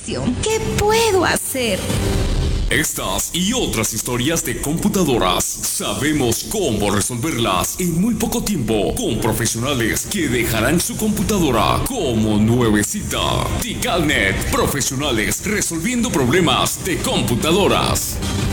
situación. ¿Qué puedo hacer? Estas y otras historias de computadoras, sabemos cómo resolverlas en muy poco tiempo con profesionales que dejarán su computadora como nuevecita. Ticalnet, profesionales resolviendo problemas de computadoras.